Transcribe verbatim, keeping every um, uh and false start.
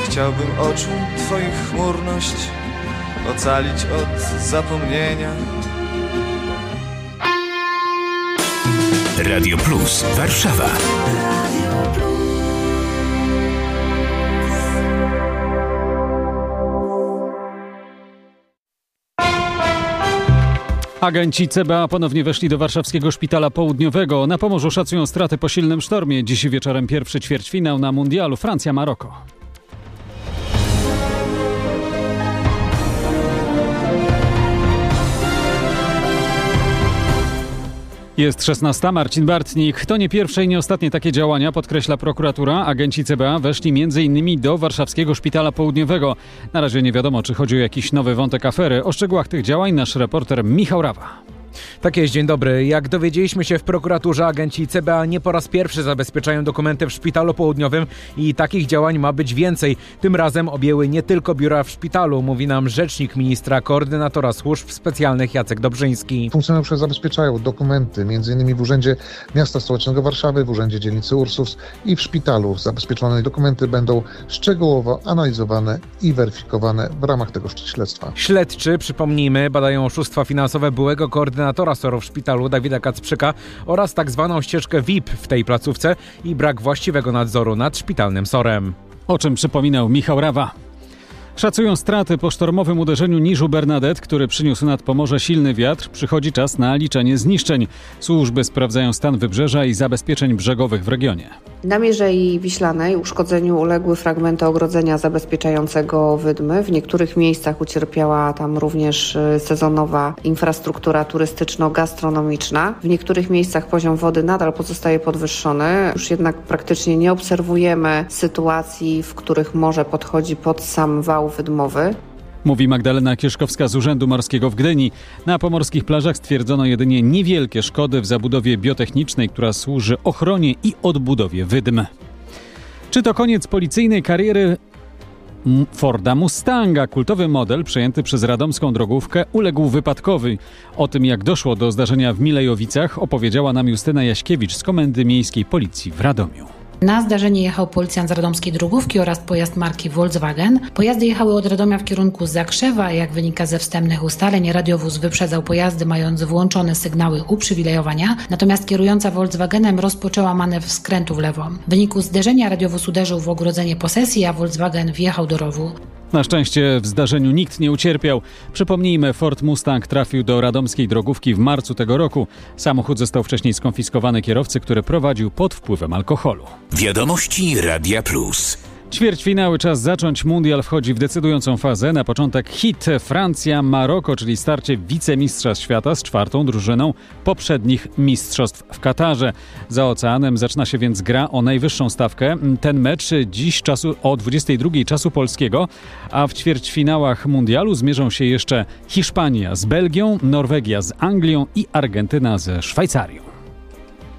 Chciałbym oczu twoich chmurność ocalić od zapomnienia. Radio Plus Warszawa. Agenci C B A ponownie weszli do warszawskiego szpitala południowego. Na Pomorzu szacują straty po silnym sztormie. Dziś wieczorem pierwszy ćwierćfinał na mundialu Francja-Maroko. Jest szesnasta. Marcin Bartnik. To nie pierwsze i nie ostatnie takie działania, podkreśla prokuratura. Agenci C B A weszli między innymi do warszawskiego szpitala południowego. Na razie nie wiadomo, czy chodzi o jakiś nowy wątek afery. O szczegółach tych działań nasz reporter Michał Rawa. Tak jest, dzień dobry. Jak dowiedzieliśmy się w prokuraturze, agenci C B A nie po raz pierwszy zabezpieczają dokumenty w szpitalu południowym i takich działań ma być więcej. Tym razem objęły nie tylko biura w szpitalu, mówi nam rzecznik ministra, koordynatora służb specjalnych Jacek Dobrzyński. Funkcjonariusze zabezpieczają dokumenty m.in. w Urzędzie Miasta Stołecznego Warszawy, w Urzędzie Dzielnicy Ursus i w szpitalu. Zabezpieczone dokumenty będą szczegółowo analizowane i weryfikowane w ramach tego śledztwa. Śledczy, przypomnijmy, badają oszustwa finansowe byłego koordynatora S O R-u w szpitalu Dawida Kacprzyka oraz tak zwaną ścieżkę V I P w tej placówce i brak właściwego nadzoru nad szpitalnym S O R-em. O czym przypominał Michał Rawa. Szacują straty po sztormowym uderzeniu niżu Bernadette, który przyniósł nad Pomorze silny wiatr. Przychodzi czas na liczenie zniszczeń. Służby sprawdzają stan wybrzeża i zabezpieczeń brzegowych w regionie. Na Mierzei Wiślanej uszkodzeniu uległy fragmenty ogrodzenia zabezpieczającego wydmy. W niektórych miejscach ucierpiała tam również sezonowa infrastruktura turystyczno-gastronomiczna. W niektórych miejscach poziom wody nadal pozostaje podwyższony. Już jednak praktycznie nie obserwujemy sytuacji, w których morze podchodzi pod sam wał wydmowy. Mówi Magdalena Kieszkowska z Urzędu Morskiego w Gdyni. Na pomorskich plażach stwierdzono jedynie niewielkie szkody w zabudowie biotechnicznej, która służy ochronie i odbudowie wydm. Czy to koniec policyjnej kariery Forda Mustanga? Kultowy model przejęty przez radomską drogówkę uległ wypadkowi. O tym, jak doszło do zdarzenia w Milejowicach, opowiedziała nam Justyna Jaśkiewicz z Komendy Miejskiej Policji w Radomiu. Na zdarzenie jechał policjant z radomskiej drogówki oraz pojazd marki Volkswagen. Pojazdy jechały od Radomia w kierunku Zakrzewa. Jak wynika ze wstępnych ustaleń, radiowóz wyprzedzał pojazdy, mając włączone sygnały uprzywilejowania. Natomiast kierująca Volkswagenem rozpoczęła manewr skrętu w lewo. W wyniku zderzenia radiowóz uderzył w ogrodzenie posesji, a Volkswagen wjechał do rowu. Na szczęście w zdarzeniu nikt nie ucierpiał. Przypomnijmy, Ford Mustang trafił do radomskiej drogówki w marcu tego roku. Samochód został wcześniej skonfiskowany kierowcy, który prowadził pod wpływem alkoholu. Wiadomości Radia Plus. Ćwierćfinały, czas zacząć. Mundial wchodzi w decydującą fazę. Na początek hit Francja-Maroko, czyli starcie wicemistrza świata z czwartą drużyną poprzednich mistrzostw w Katarze. Za oceanem zaczyna się więc gra o najwyższą stawkę. Ten mecz dziś czasu o dwudziestej drugiej czasu polskiego, a w ćwierćfinałach mundialu zmierzą się jeszcze Hiszpania z Belgią, Norwegia z Anglią i Argentyna ze Szwajcarią.